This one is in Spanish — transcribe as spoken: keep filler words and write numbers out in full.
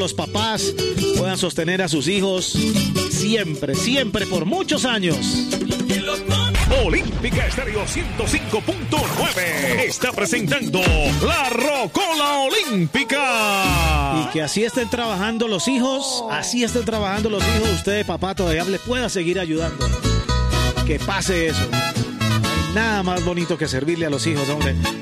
los papás puedan sostener a sus hijos siempre, siempre, por muchos años. Olímpica Estéreo ciento cinco punto nueve está presentando La Rocola Olímpica. Y que así estén trabajando los hijos, así estén trabajando los hijos, usted, papá, todavía les pueda seguir ayudando. Que pase eso. No hay nada más bonito que servirle a los hijos, hombre.